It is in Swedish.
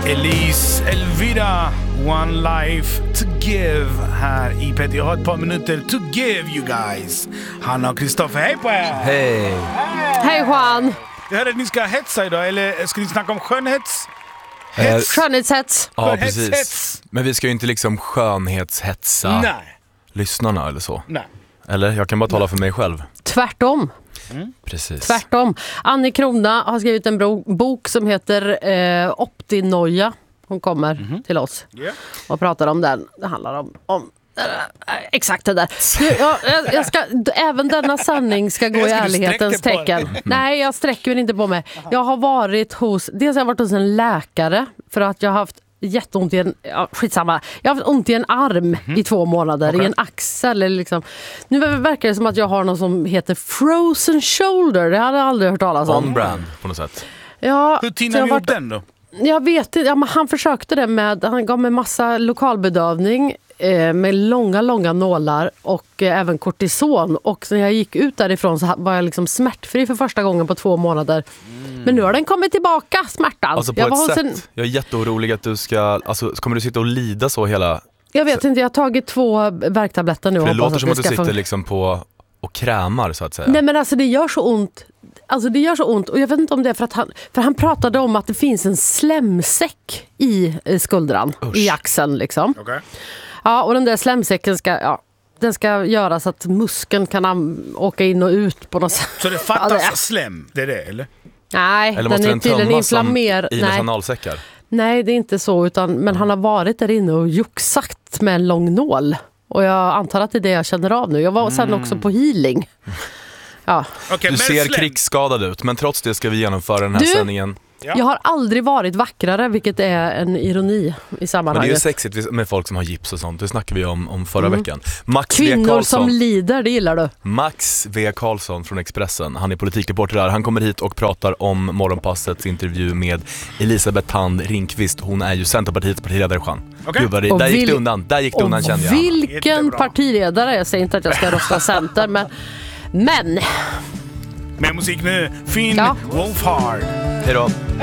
Elise Elvira, One Life to Give här i Peter. Jag har ett par minuter to give you guys. Hanna och Kristoffer, hej på er! Hej! Hej Juan! Jag hörde att ni ska hetsa idag, eller ska ni snacka om skönhets? Skönhetshets. Ja, precis. Men vi ska ju inte liksom skönhetshetsa lyssnarna eller så. Nej. Eller, jag kan bara tala för mig själv. Tvärtom. Precis. Tvärtom. Annie Krona har skrivit en bok som heter Optinoja. Hon kommer till oss och pratar om den. Det handlar om exakt det där. Jag ska, även denna sanning ska gå i ärlighetens tecken. Nej, jag sträcker mig inte på mig. Jag har varit hos en läkare för att jag har haft jätteont i skitsamma. Jag har haft ont i en arm i 2 månader, i en axel liksom. Nu verkar det som att jag har något som heter frozen shoulder. Det hade jag aldrig hört talas om. On brand på något sätt. Ja, hur tinar vi upp den då? Jag vet inte, men han försökte det han gav mig massa lokalbedövning med långa nålar och även kortison, och när jag gick ut därifrån så var jag liksom smärtfri för första gången på 2 månader. Men nu har den kommit tillbaka, smärtan. Alltså på ett sätt, jag är jätteorolig att du ska, alltså kommer du sitta och lida så hela... Jag vet inte, jag har tagit 2 värktabletter nu. För det låter som att du sitter liksom på och krämar så att säga. Nej, men alltså det gör så ont. Alltså det gör så ont, och jag vet inte om det är för han pratade om att det finns en slemsäck i skuldran, i axeln liksom. Okay. Ja, och den där slemsäcken den ska göra så att muskeln kan åka in och ut på något sätt. Så det fattas slem, det är det, eller? Nej, eller måste den är tydligen inflammerad. I analsäckar? Nej, det är inte så, men han har varit där inne och juxat med en lång nål. Och jag antar att det är det jag känner av nu. Jag var sen också på healing. Ja. Okay, du ser krigsskadad ut, men trots det ska vi genomföra den här sändningen. Ja. Jag har aldrig varit vackrare, vilket är en ironi i sammanhanget. Men det är ju sexigt med folk som har gips och sånt. Det snackade vi om förra veckan. Max Kvinnor som lider, det gillar du. Max V. Karlsson från Expressen. Han är politikreporter där. Han kommer hit och pratar om Morgonpassets intervju med Elisabeth Thand Ringqvist. Hon är ju Centerpartiets partiledare, Jean. Okay. Där gick det undan. Där gick det undan, kände jag. Vilken partiledare? Jag säger inte att jag ska rösta Center, men... Med musik nu, Finn Wolfhard. Hej då.